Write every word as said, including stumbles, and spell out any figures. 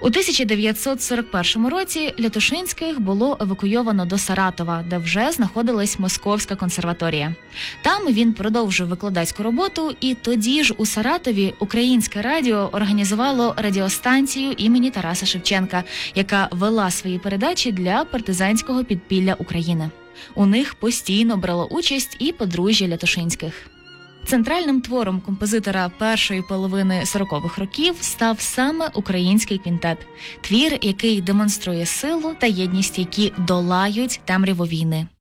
У тисяча дев'ятсот сорок першому році Лятошинських було евакуйовано до Саратова, де вже знаходилась Московська консерваторія. Там він продовжив викладацьку роботу, і тоді ж у Саратові Українське радіо організувало радіостанцію імені Тараса Шевченка, яка вела свої передачі для партизанського підпілля України. У них постійно брало участь і подружжя Лятошинських. Центральним твором композитора першої половини сорокових років став саме український квінтет – твір, який демонструє силу та єдність, які долають темряву війни.